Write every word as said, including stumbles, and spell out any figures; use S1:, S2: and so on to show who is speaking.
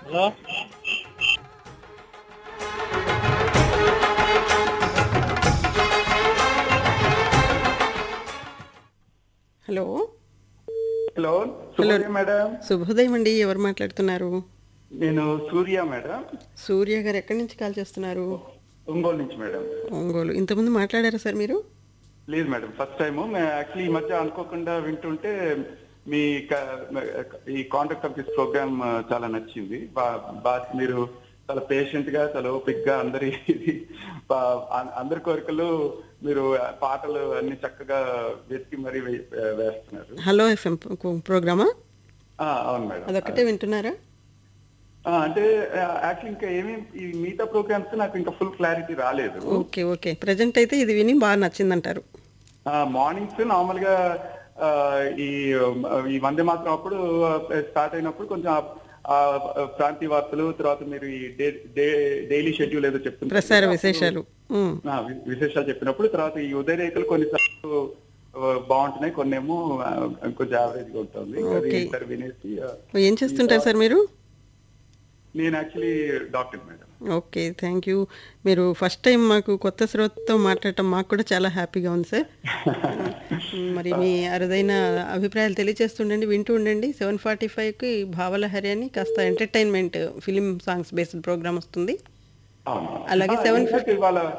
S1: Hello
S2: hello
S3: hello
S2: hello
S3: శుభోదయం madam.
S2: శుభోదయం అండి. ఎవరు మాట్లాడుతున్నారు?
S3: నేను సూర్య మేడం,
S2: సూర్య గారు ఎక్కడి నుంచి కాల్ చేస్తున్నారు?
S3: ఒంగోలు నుంచి మేడం.
S2: ఒంగోలు. ఇంతకుముందు మాట్లాడారా సార్ మీరు?
S3: లేదు మేడం, ఫస్ట్ టైం. యాక్చువల్లీ ఈ మధ్య అనుకోకుండా వింటుంటే మీ క- ఈ కాంటాక్ట్ ఆఫ్ దిస్ ప్రోగ్రామ్ చాలా నచ్చింది. బా- బా- మీరు చాలా పేషెంట్ గా, చాలా ఓపిక్ గా అందరి బా- అ- అందరి కోరికలు మీరు పాటలు అన్ని చక్కగా వెతికి మరీ వే- వేస్తున్నారు.
S2: Hello FM ప్రోగ్రామా?
S3: ఆ, అవును మేడం.
S2: అదొక్కటే వింటున్నారా?
S3: ఆ, అంటే యాక్చువల్లీ ఇంకా ఏమేమి ఈ మిగతా ప్రోగ్రామ్స్ నాకు ఇంకా ఫుల్ క్లారిటీ రాలేదు.
S2: Okay okay. ప్రజెంట్ అయితే ఇది విని బాగా నచ్చిందంటారు.
S3: మార్నింగ్స్ నార్మల్ గా ఆ, ఈ ఈ వందే మాత్రం అప్పుడు స్టార్ట్ అయినప్పుడు కొంచెం ఆ- ఆ ప్రాంతీయ వార్తలు, తర్వాత మీరు ఈ డైలీ షెడ్యూల్ ఏదో చెప్తున్నారు
S2: ప్రసార
S3: కదా, అప్పుడు,
S2: విశేషాలు. ఉమ్.
S3: ఆ, వి- విశేషాలు చెప్పినప్పుడు, తర్వాత ఈ ఉదయ రేఖలు కొన్నిసార్లు ఆ, బాగుంటున్నాయి, కొన్నేమో ఆ, కొంచెం యావరేజ్ గా ఉంటుంది. అది
S2: ఓకే.
S3: సరే వినేసి ఆ,
S2: ఏం చేస్తుంటారు సార్ మీరు?
S3: నేను actually doctor madam.
S2: Okay, thank you. మీరు ఫస్ట్ టైం మాకు కొత్త శ్రోతతో మాట్లాడటం మాకు కూడా చాలా హ్యాపీగా ఉంది సార్. మరి మీ అరుదైన అభిప్రాయాలు తెలియచేస్తుండండి, వింటూ ఉండండి. సెవెన్ ఫార్టీ ఫైవ్కి భావలహరి అని కాస్త entertainment film songs based programme వస్తుంది.
S3: అవును.
S2: అలాగే
S3: ఆ,
S2: సెవెన్
S3: ఇన్ఫాక్ట్ ఇవాళ